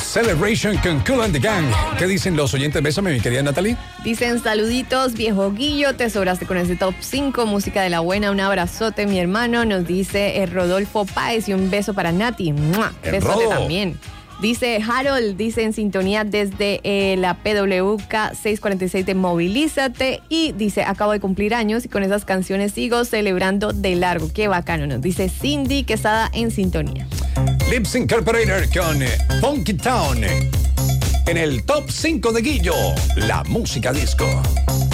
Celebration con Kool and the Gang. ¿Qué dicen los oyentes? Bésame, mi querida Natalie. Dicen saluditos, viejo Guillo, te sobraste con ese top 5, música de la buena, un abrazote, mi hermano, nos dice Rodolfo Páez y un beso para Nati. ¡Mua! Besote también. Dice Harold, dice en sintonía desde la PWK 646 de Movilízate y dice, acabo de cumplir años y con esas canciones sigo celebrando de largo. Qué bacano, nos dice Cindy Quesada en sintonía. Lips Incorporator con Funky Town en el top 5 de Guillo, la música disco.